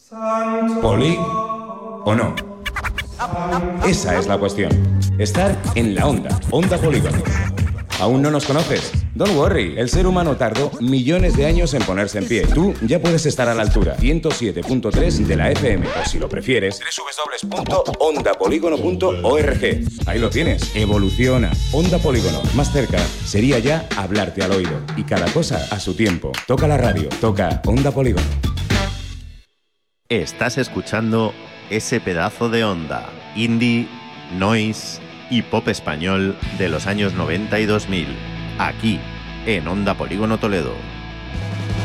¿Poli o no? Esa es la cuestión. Estar en la onda, Onda Polígono. ¿Aún no nos conoces? Don't worry, el ser humano tardó millones de años en ponerse en pie. Tú ya puedes estar a la altura. 107.3 de la FM, o si lo prefieres, www.ondapolígono.org. Ahí lo tienes, evoluciona. Onda Polígono, más cerca, sería ya hablarte al oído. Y cada cosa a su tiempo. Toca la radio, toca Onda Polígono. Estás escuchando ese pedazo de onda, indie, noise y pop español de los años 90 y 2000, aquí en Onda Polígono Toledo.